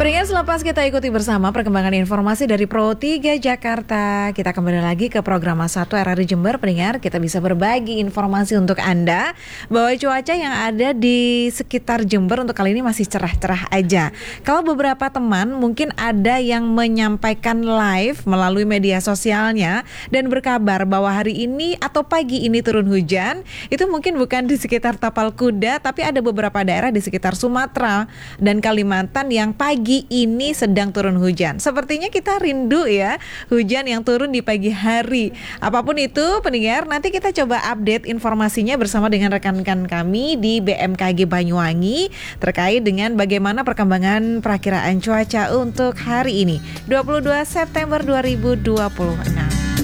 Pendengar, selepas kita ikuti bersama perkembangan informasi dari Pro 3 Jakarta, kita kembali lagi ke program A1 RRI Jember. Pendengar, kita bisa berbagi informasi untuk Anda bahwa cuaca yang ada di sekitar Jember untuk kali ini masih cerah-cerah aja. Kalau beberapa teman mungkin ada yang menyampaikan live melalui media sosialnya dan berkabar bahwa hari ini atau pagi ini turun hujan, itu mungkin bukan di sekitar Tapal Kuda, tapi ada beberapa daerah di sekitar Sumatera dan Kalimantan yang pagi ini sedang turun hujan. Sepertinya kita rindu ya hujan yang turun di pagi hari. Apapun itu, pendengar, nanti kita coba update informasinya bersama dengan rekan-rekan kami di BMKG Banyuwangi terkait dengan bagaimana perkembangan perakiraan cuaca untuk hari ini 22 September 2026.